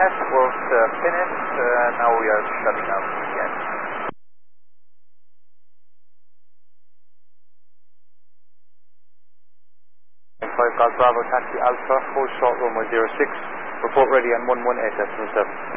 Yes, we'll finish. Now we are shutting out again. 5 Golf Bravo, taxi Alpha, hold short runway 06. Report ready on 118.7.